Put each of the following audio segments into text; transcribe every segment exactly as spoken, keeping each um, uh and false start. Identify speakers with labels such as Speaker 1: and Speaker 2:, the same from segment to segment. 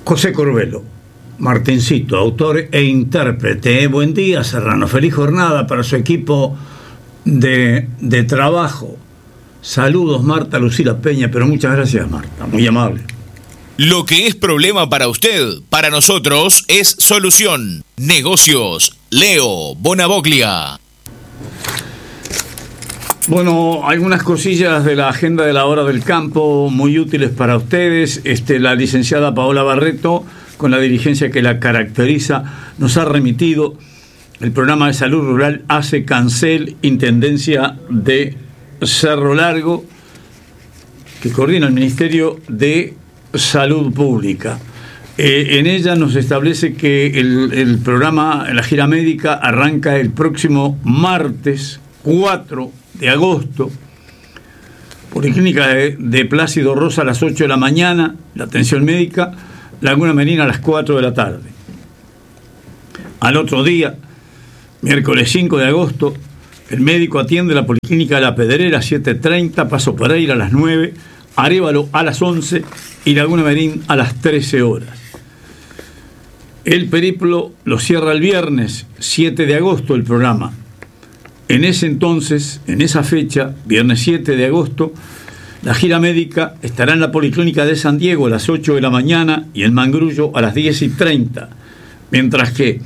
Speaker 1: José Corbelo, Martincito, autor e intérprete. Buen día, Serrano. Feliz jornada para su equipo de, de trabajo. Saludos, Marta Lucila Peña, pero muchas gracias, Marta, muy amable.
Speaker 2: Lo que es problema para usted, para nosotros es solución. Negocios, Leo Bonavoglia.
Speaker 1: Bueno, algunas cosillas de la agenda de la hora del campo muy útiles para ustedes. Este, la licenciada Paola Barreto, con la dirigencia que la caracteriza, nos ha remitido el programa de salud rural Hace Cancel, Intendencia de Cerro Largo, que coordina el Ministerio de Salud Pública. Eh, en ella nos establece que el, el programa, la gira médica, arranca el próximo martes cuatro de agosto. Policlínica de, de Plácido Rosa a las ocho de la mañana, la atención médica. Laguna Merina a las cuatro de la tarde. Al otro día, miércoles cinco de agosto, el médico atiende la Policlínica de La Pedrera a siete treinta, Paso Pereira a las nueve, Arévalo a las once y Laguna Merín a las trece horas. El periplo lo cierra el viernes siete de agosto el programa. En ese entonces, en esa fecha, viernes siete de agosto, la gira médica estará en la Policlínica de San Diego a las ocho de la mañana y en Mangrullo a las diez y treinta, mientras que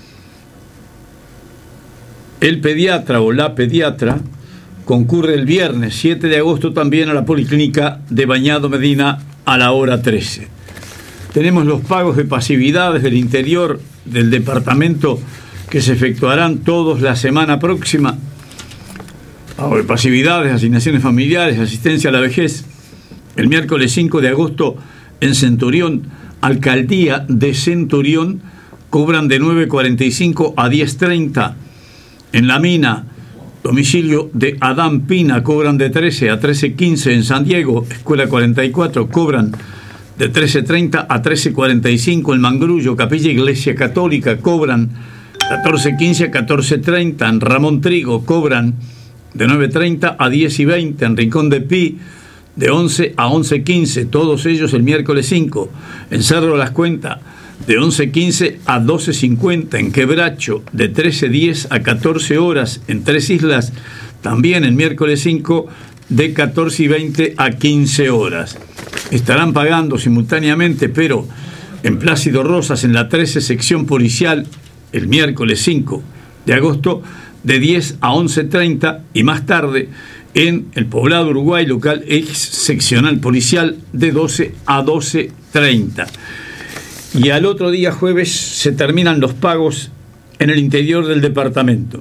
Speaker 1: el pediatra o la pediatra concurre el viernes siete de agosto también a la Policlínica de Bañado Medina a la hora trece. Tenemos los pagos de pasividades del interior del departamento que se efectuarán todos la semana próxima. Pago de pasividades, asignaciones familiares, asistencia a la vejez. El miércoles cinco de agosto en Centurión, Alcaldía de Centurión, cobran de nueve cuarenta y cinco a diez treinta. En La Mina, domicilio de Adán Pina, cobran de trece a trece quince. En San Diego, Escuela cuarenta y cuatro, cobran de trece treinta a trece cuarenta y cinco. En Mangrullo, Capilla Iglesia Católica, cobran catorce quince a catorce treinta. En Ramón Trigo, cobran de nueve treinta a diez y veinte. En Rincón de Pi, de once a once quince. Todos ellos el miércoles cinco. En Cerro Las Cuentas, de once quince a doce cincuenta. En Quebracho, de trece diez a catorce horas. En Tres Islas, también el miércoles cinco, de catorce y veinte a quince horas. Estarán pagando simultáneamente, pero en Plácido Rosas, en la trece sección policial, el miércoles cinco de agosto, de diez a once treinta, y más tarde en el Poblado Uruguay, local ex seccional policial, de doce a doce treinta. Y al otro día, jueves, se terminan los pagos en el interior del departamento.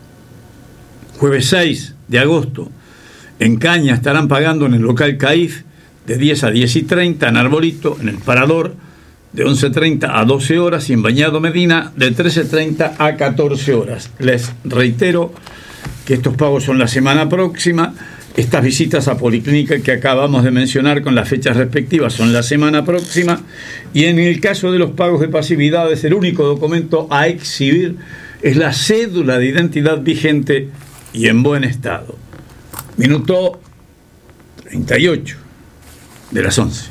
Speaker 1: Jueves seis de agosto, en Caña estarán pagando en el local CAIF de diez a diez y treinta, en Arbolito, en el Parador, de once treinta a doce horas, y en Bañado Medina, de trece treinta a catorce horas. Les reitero que estos pagos son la semana próxima. Estas visitas a Policlínica que acabamos de mencionar con las fechas respectivas son la semana próxima. Y en el caso de los pagos de pasividades, el único documento a exhibir es la cédula de identidad vigente y en buen estado. Minuto treinta y ocho de las once.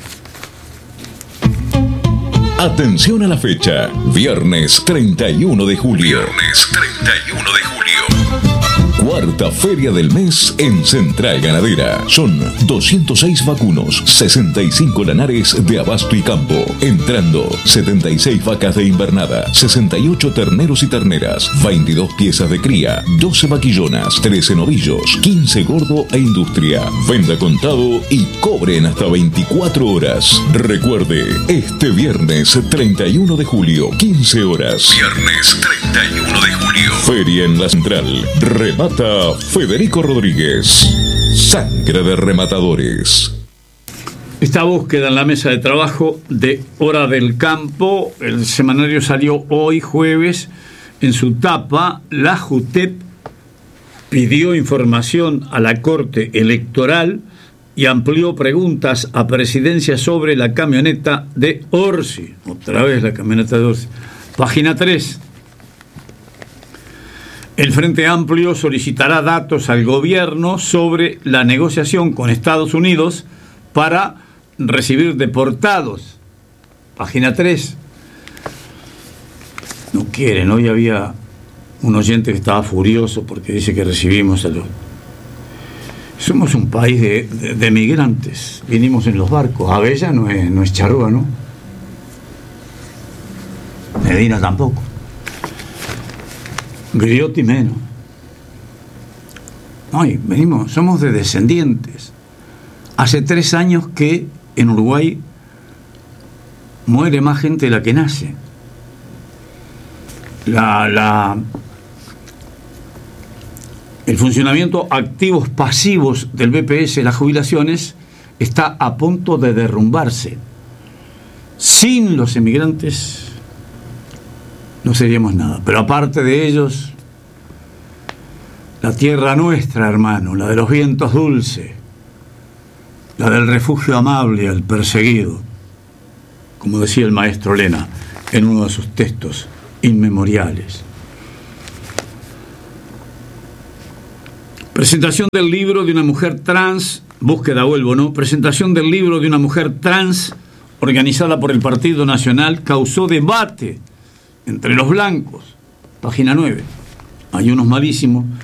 Speaker 3: Atención a la fecha, viernes treinta y uno de julio. Viernes treinta y uno de julio. Cuarta feria del mes en Central Ganadera. Son doscientos seis vacunos, sesenta y cinco lanares de abasto y campo. Entrando, setenta y seis vacas de invernada, sesenta y ocho terneros y terneras, veintidós piezas de cría, doce vaquillonas, trece novillos, quince gordo e industria. Venda contado y cobren hasta veinticuatro horas. Recuerde, este viernes treinta y uno de julio, quince horas. Viernes treinta y uno de julio. Feria en la Central. Remata Federico Rodríguez. Sangre de rematadores.
Speaker 1: Esta búsqueda en la mesa de trabajo de Hora del Campo, el semanario salió hoy jueves. En su tapa, la JUTEP pidió información a la Corte Electoral y amplió preguntas a Presidencia sobre la camioneta de Orsi. Otra vez la camioneta de Orsi. Página tres. El Frente Amplio solicitará datos al gobierno sobre la negociación con Estados Unidos para recibir deportados página tres. No quieren, hoy había un oyente que estaba furioso porque dice que recibimos a los... Somos un país de, de, de migrantes, vinimos en los barcos. Abella no es, no es charrúa, ¿no? Medina tampoco. Griotti menos. No, y venimos, somos de descendientes. Hace tres años que en Uruguay muere más gente de la que nace. La, la, el funcionamiento activos pasivos del B P S, las jubilaciones, está a punto de derrumbarse. Sin los emigrantes no seríamos nada. Pero aparte de ellos, la tierra nuestra, hermano, la de los vientos dulces, la del refugio amable al perseguido, como decía el maestro Lena en uno de sus textos inmemoriales. Presentación del libro de una mujer trans, búsqueda vuelvo, ¿no? Presentación del libro de una mujer trans organizada por el Partido Nacional causó debate entre los blancos. Página nueve. Hay unos malísimos